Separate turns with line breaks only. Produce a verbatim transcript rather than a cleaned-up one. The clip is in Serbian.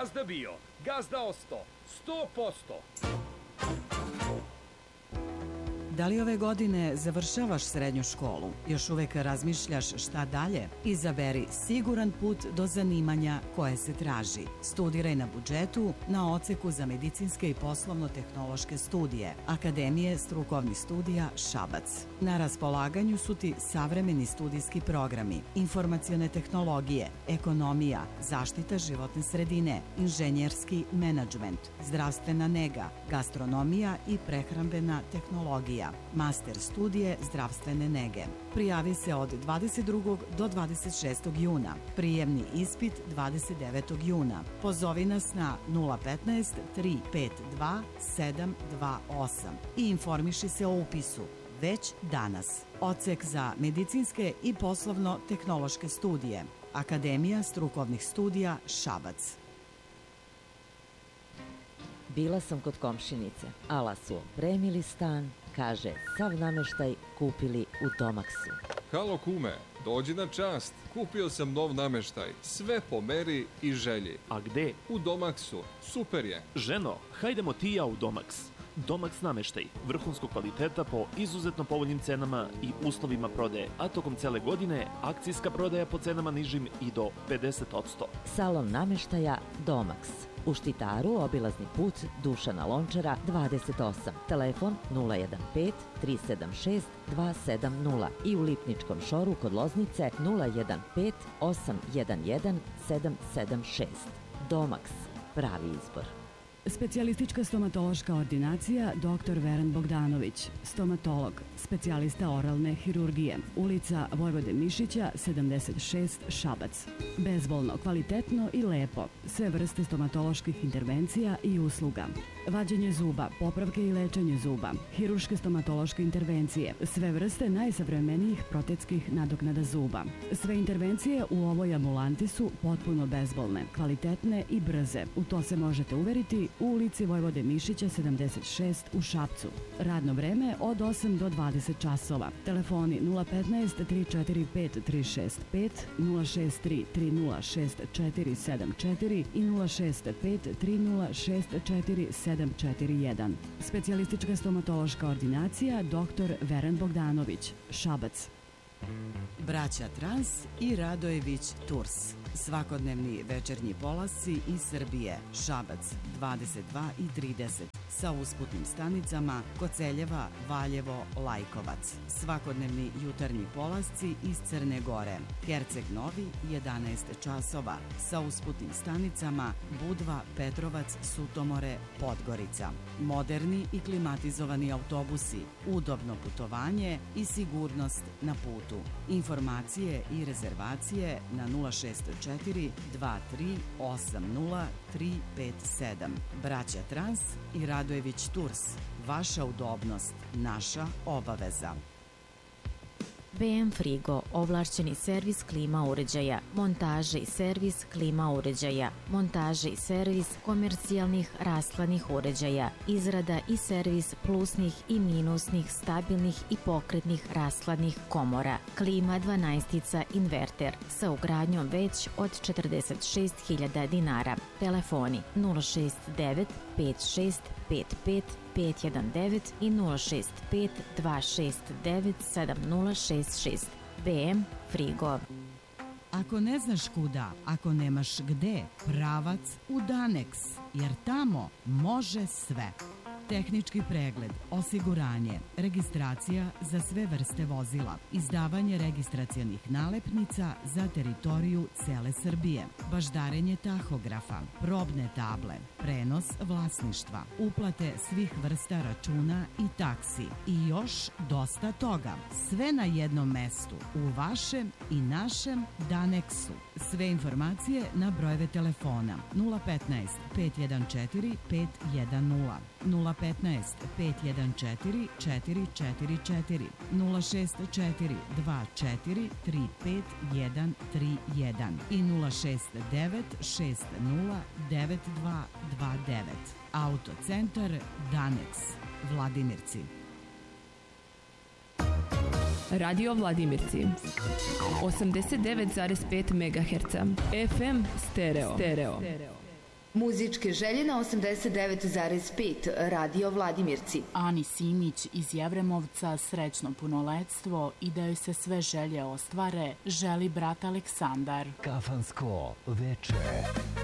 Gazda bio, gazda osto, sto posto.
Da li ove godine završavaš srednju školu? Još uvek razmišljaš šta dalje? Izaberi siguran put do zanimanja koje se traži. Studiraj na budžetu na odseku za medicinske i poslovno-tehnološke studije Akademije strukovnih studija Šabac. Na raspolaganju su ti savremeni studijski programi, informacione tehnologije, ekonomija, zaštita životne sredine, inženjerski menadžment, zdravstvena nega, gastronomija i prehrambena tehnologija. Master studije zdravstvene nege. Prijavi se od dvadeset drugog do dvadeset šestog juna. Prijemni ispit dvadeset devetog juna. Pozovi nas na nula petnaest tri pet dva sedam dva osam i informiši se o upisu već danas. Odsek za medicinske i poslovno-tehnološke studije. Akademija strukovnih studija Šabac.
Bila sam kod komšinice. Ala su opremili stan, kaže, sav nameštaj kupili u Domaksu.
Halo kume, dođi na čast. Kupio sam nov nameštaj, sve po meri i želji.
A gde?
U Domaksu, super je.
Ženo, hajdemo ti ja u Domaks. Domaks nameštaj, vrhunskog kvaliteta po izuzetno povoljnim cenama i uslovima prodaje, a tokom cele godine akcijska prodaja po cenama nižim i do pedeset posto.
Salon nameštaja Domaks. U Štitaru obilazni put Dušana Lončara dvadeset osam, telefon nula jedan pet tri sedam šest dva sedam nula i u Lipničkom šoru kod Loznice nula jedan pet osam jedan jedan sedam sedam šest. Domaks, pravi izbor.
Specijalistička stomatološka ordinacija doktor Veran Bogdanović, stomatolog, specijalista oralne hirurgije, ulica Vojvode Mišića sedamdeset šest Šabac. Bezbolno, kvalitetno i lepo, sve vrste stomatoloških intervencija i usluga. Vađenje zuba, popravke i lečenje zuba, hirurške stomatološke intervencije, sve vrste najsavremenijih protetskih nadoknada zuba. Sve intervencije u ovoj ambulanti su potpuno bezbolne, kvalitetne i brze. U to se možete uveriti u ulici Vojvode Mišića sedamdeset šest u Šapcu. Radno vreme od osam do dvadeset časova. Telefoni nula petnaest tri četiri pet tri šest pet, nula šest tri tri nula šest četiri sedam četiri i nula šest pet tri nula šest četiri sedam četiri jedan. Specijalistička stomatološka ordinacija doktor Veran Bogdanović, Šabac.
Braća Trans i Radojević Tours. Svakodnevni večernji polasci iz Srbije. Šabac dvadeset dva i trideset sa usputnim stanicama Koceljeva, Valjevo, Lajkovac. Svakodnevni jutarnji polasci iz Crne Gore. Herceg Novi jedanaest časova sa usputnim stanicama Budva, Petrovac, Sutomore, Podgorica. Moderni i klimatizovani autobusi, udobno putovanje i sigurnost na putu. Informacije i rezervacije na nula šest četiri dva tri osam nula tri pet sedam. Braća Trans i Radojević Tours. Vaša udobnost, naša obaveza.
B M Frigo, ovlašćeni servis klima uređaja, montaže i servis klima uređaja, montaže i servis komercijalnih rashladnih uređaja, izrada i servis plusnih i minusnih, stabilnih i pokretnih rashladnih komora, klima dvanaestica inverter sa ugradnjom već od četrdeset šest hiljada dinara. Telefoni nula šest devet pet šest pet pet pet jedan devet i nula šest pet dva šest devet sedam nula šest šest. B M Frigo.
Ako ne znaš kuda, ako nemaš gde, pravac u Danex, jer tamo može sve. Tehnički pregled, osiguranje, registracija za sve vrste vozila, izdavanje registracionih nalepnica za teritoriju cele Srbije, baždarenje tahografa, probne table, prenos vlasništva, uplate svih vrsta računa i taksi i još dosta toga. Sve na jednom mestu, u vašem i našem Danexu. Sve informacije na brojeve telefona nula petnaest pet jedan četiri pet jedan nula, nula petnaest pet jedan četiri četiri četiri četiri, nula šest četiri dva četiri tri pet jedan tri jedan i nula šest devet šest nula devet dva dva devet. Autocentar Danex, Vladimirci.
Radio Vladimirci osamdeset devet zarez pet megaherca, F M stereo. stereo.
Muzičke želje na osamdeset devet zarez pet Radio Vladimirci.
Ani Simić iz Jevremovca srećno punoletstvo i da joj se sve želje ostvare želi brat Aleksandar.
Kafansko veče.